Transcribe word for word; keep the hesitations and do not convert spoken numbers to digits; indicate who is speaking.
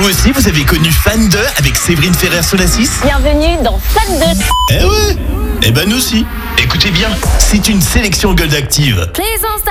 Speaker 1: Vous aussi, vous avez connu Fan deux avec Séverine Ferrer-Solassis?
Speaker 2: Bienvenue dans Fan deux.
Speaker 1: Eh ouais. Eh ben nous aussi. Écoutez bien, c'est une sélection Gold Active.
Speaker 2: Please don't stop.